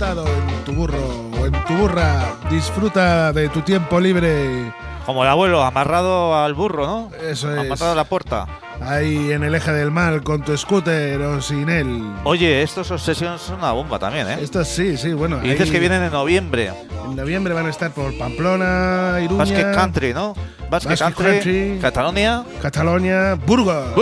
montado en tu burro o en tu burra, disfruta de tu tiempo libre. Como el abuelo, amarrado al burro, ¿no? Eso es. Amarrado a la puerta. Ahí en el eje del mal con tu scooter o sin él. Oye, estos Obsessions son una bomba también, ¿eh? Estos sí, bueno. Y dices que vienen en noviembre. En noviembre van a estar por Pamplona, Iruña. Basque Country, ¿no? Basque Country, Catalonia, Burgos.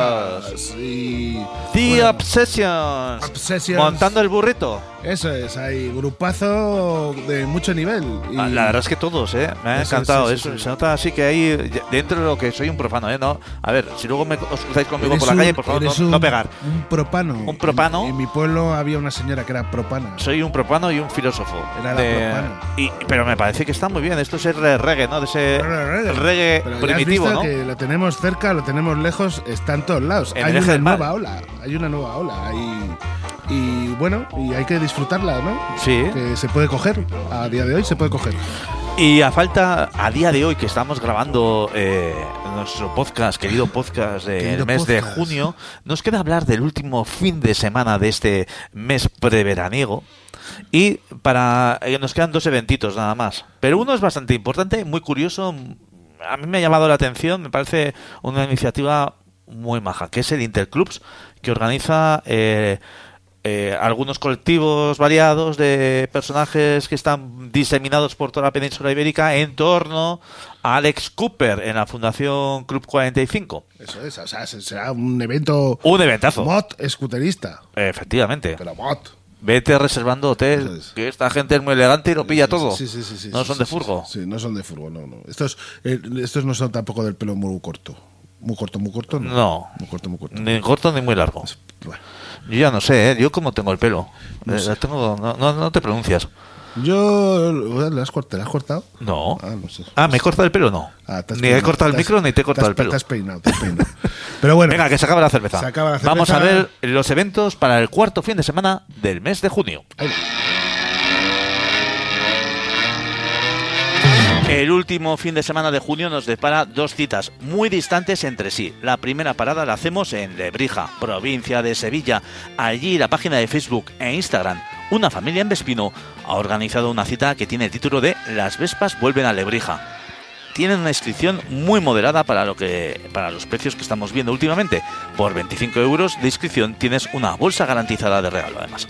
Y The Obsessions. Montando el burrito. Eso es, hay grupazo de mucho nivel. Y la verdad es que todos, me ha encantado. Sí. Se nota así que hay dentro de lo que soy un profano, ¿no? A ver, si luego os cruzáis conmigo por la calle, por favor, no pegar. Un propano. Un propano. En mi pueblo había una señora que era propana. Soy un propano y un filósofo. Era la propana. Pero me parece que está muy bien. Esto es el reggae, ¿no? De ese reggae pero primitivo, ya has visto, ¿no? Que lo tenemos cerca, lo tenemos lejos, está en todos lados. Hay una nueva ola. Y bueno, y hay que disfrutarla, ¿no? Sí. Que se puede coger. A día de hoy se puede coger. Y a día de hoy que estamos grabando nuestro podcast, querido podcast del mes de junio, nos queda hablar del último fin de semana de este mes preveraniego. Y nos quedan 2 eventitos nada más. Pero uno es bastante importante, muy curioso. A mí me ha llamado la atención, me parece una iniciativa muy maja, que es el Interclubs, que organiza algunos colectivos variados de personajes que están diseminados por toda la península ibérica en torno a Alex Cooper en la Fundación Club 45. Eso es, o sea, será un evento... Un eventazo. Mod scooterista. Efectivamente. Pero mod. Vete reservando hotel, que esta gente es muy elegante y lo pilla todo. Sí. No son de furgo. Sí, no son de furgo, no. Estos no son tampoco del pelo muy corto. Muy corto, no. No. Muy corto. Ni corto ni muy largo. Bueno. Yo ya no sé, yo cómo tengo el pelo. No sé. No te pronuncias. Yo... ¿Le has cortado? No. No sé. ¿Me he cortado el pelo? No. Ni he cortado el micro ni te he cortado el pelo. Te has peinado. Pero bueno. Venga, que se acaba la cerveza. Vamos a ver los eventos para el cuarto fin de semana del mes de junio. Ahí. El último fin de semana de junio nos depara 2 citas muy distantes entre sí. La primera parada la hacemos en Lebrija, provincia de Sevilla. Allí la página de Facebook e Instagram, Una Familia en Vespino, ha organizado una cita que tiene el título de Las Vespas vuelven a Lebrija. Tienen una inscripción muy moderada para los precios que estamos viendo últimamente. Por 25 € de inscripción tienes una bolsa garantizada de regalo además.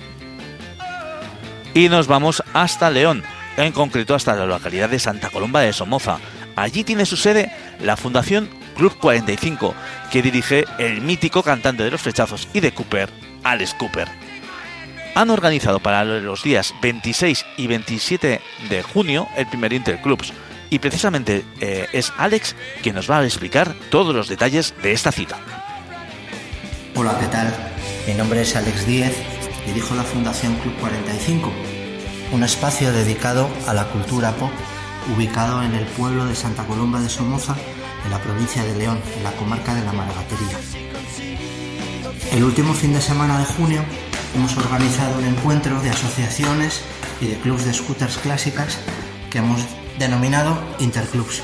Y nos vamos hasta León, en concreto hasta la localidad de Santa Colomba de Somoza. Allí tiene su sede la Fundación Club 45, que dirige el mítico cantante de Los Flechazos y de Cooper, Alex Cooper. Han organizado para los días 26 y 27 de junio el primer Interclubs, y precisamente es Alex quien nos va a explicar todos los detalles de esta cita. Hola, ¿qué tal? Mi nombre es Alex Díez, dirijo la Fundación Club 45, un espacio dedicado a la cultura pop, ubicado en el pueblo de Santa Colomba de Somoza, en la provincia de León, en la comarca de la Malagatería. El último fin de semana de junio hemos organizado un encuentro de asociaciones y de clubs de scooters clásicas que hemos denominado Interclubs.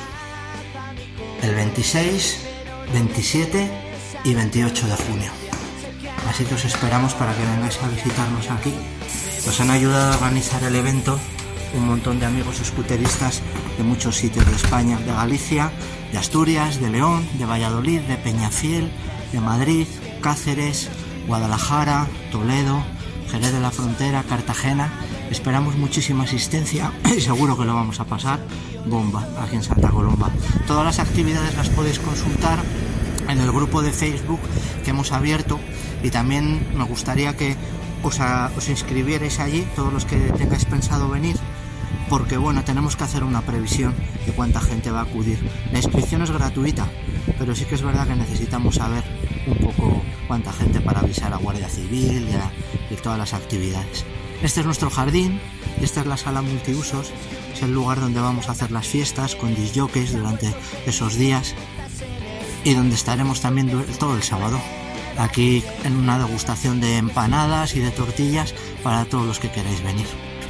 El 26, 27 y 28 de junio. Así que os esperamos para que vengáis a visitarnos aquí. Nos han ayudado a organizar el evento un montón de amigos scooteristas de muchos sitios de España, de Galicia, de Asturias, de León, de Valladolid, de Peñafiel, de Madrid, Cáceres, Guadalajara, Toledo, Jerez de la Frontera, Cartagena. Esperamos muchísima asistencia y seguro que lo vamos a pasar bomba aquí en Santa Colomba. Todas las actividades las podéis consultar en el grupo de Facebook que hemos abierto, y también me gustaría que os inscribierais allí, todos los que tengáis pensado venir, porque bueno, tenemos que hacer una previsión de cuánta gente va a acudir. La inscripción es gratuita, pero sí que es verdad que necesitamos saber un poco cuánta gente para avisar a Guardia Civil y todas las actividades. Este es nuestro jardín y esta es la sala multiusos. Es el lugar donde vamos a hacer las fiestas con disjockeys durante esos días, y donde estaremos también todo el sábado, aquí en una degustación de empanadas y de tortillas para todos los que queráis venir.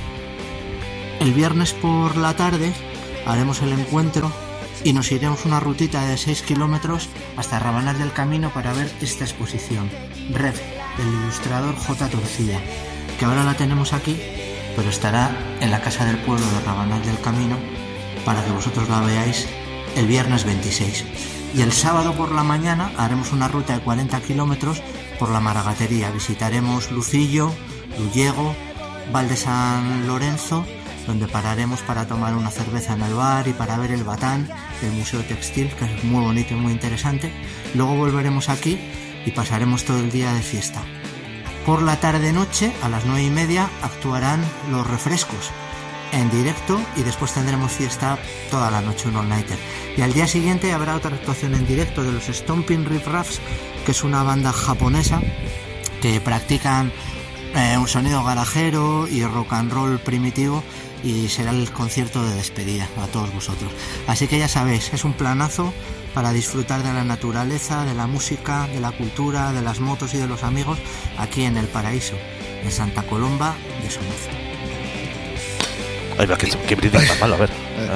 El viernes por la tarde haremos el encuentro y nos iremos una rutita de 6 kilómetros hasta Rabanal del Camino para ver esta exposición, Red, del ilustrador J. Torcilla, que ahora la tenemos aquí pero estará en la Casa del Pueblo de Rabanal del Camino para que vosotros la veáis el viernes 26. Y el sábado por la mañana haremos una ruta de 40 kilómetros por la Maragatería. Visitaremos Lucillo, Luyego, Val de San Lorenzo, donde pararemos para tomar una cerveza en el bar y para ver el Batán, el Museo Textil, que es muy bonito y muy interesante. Luego volveremos aquí y pasaremos todo el día de fiesta. Por la tarde-noche, a las 9:30, actuarán Los Refrescos en directo y después tendremos fiesta toda la noche, un all-nighter. Y al día siguiente habrá otra actuación en directo de los Stomping Riff Raffs, que es una banda japonesa que practican un sonido garajero y rock and roll primitivo, y será el concierto de despedida a todos vosotros. Así que ya sabéis, es un planazo para disfrutar de la naturaleza, de la música, de la cultura, de las motos y de los amigos aquí en El Paraíso, en Santa Colomba de Somoza. Ay, va, que brindis tan malo, a ver.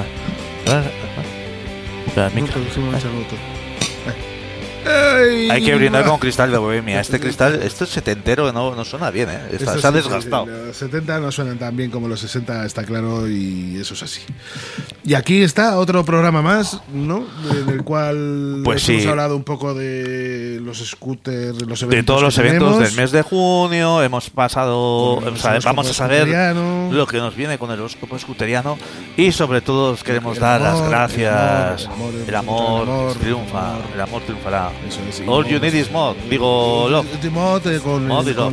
Hay que brindar con cristal de Bohemia. Este cristal, esto es setentero, no suena bien, ¿eh? Se ha desgastado. Sí, los 70 no suenan tan bien como los 60, está claro, y eso es así. Y aquí está otro programa más, ¿no? En el cual pues hemos sí, hablado un poco de los scooters, los eventos, de todos los eventos tenemos, del mes de junio. Hemos pasado, vamos a saber lo que nos viene con el horóscopo scooteriano, y sobre todo os queremos dar las gracias. El amor triunfará. Eso es, All you need is mod. Digo, love. Con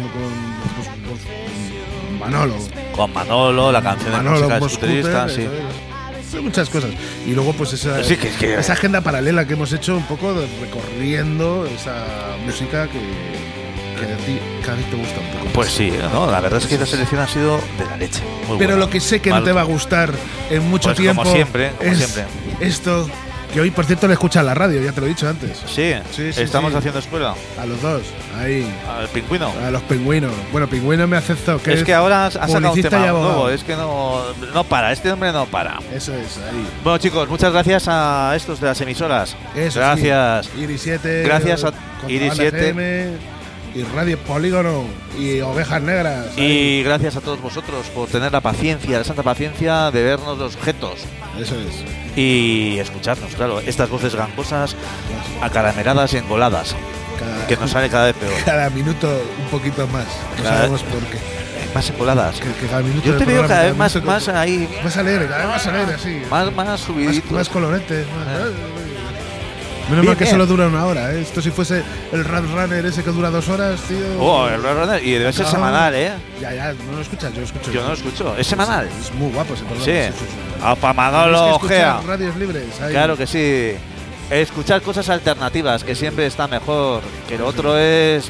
Manolo. Con Manolo, la canción de música de scooterista, sí. Muchas cosas. Y luego pues esa agenda paralela que hemos hecho, un poco recorriendo esa música que a ti cada vez te gusta un poco. Pues sí, ¿no? La verdad es que la selección ha sido de la leche. Muy Pero buena. lo que sé que no te va a gustar en mucho pues tiempo como siempre. es esto, que hoy por cierto le escucha en la radio, ya te lo he dicho antes. Sí, estamos haciendo escuela. A los dos, ahí. Al pingüino. A los pingüinos. Bueno, pingüino me aceptó. Es que ahora ha sacado un tema nuevo. nuevo. Es que no para. Este hombre no para. Eso es, ahí. Bueno, chicos, muchas gracias a estos de las emisoras. Eso gracias. Sí. Iris 7. Gracias a Iris 7. Y Radio Polígono. Y Ovejas Negras. Y gracias a todos vosotros por tener la paciencia, la santa paciencia de vernos los objetos. Eso es. Y escucharnos, claro. Estas voces gangrosas, acarameladas y engoladas. Que nos sale cada vez peor. Cada minuto un poquito más. No sabemos por qué. Más engoladas. Que cada minuto yo te veo cada vez más ahí. Más alegre, cada vez más alegre, así. Más subidito. Más colorete. Menos mal que solo dura una hora, ¿eh? Esto si fuese el Rad Runner ese que dura 2 horas, tío. Oh, el Rad Runner. Y debe ser semanal, ¿eh? Ya, no lo escuchas, yo lo escucho. Yo no lo escucho. ¿Es semanal? Es muy guapo ese programa. Sí. A pa Manolo Gea. Radios libres. Ahí. Claro que sí. Escuchar cosas alternativas, que siempre está mejor. Que lo otro es.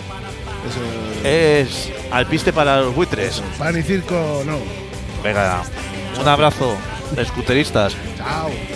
Es alpiste para los buitres. Pan y circo, no. Venga, un abrazo, scooteristas. Chao.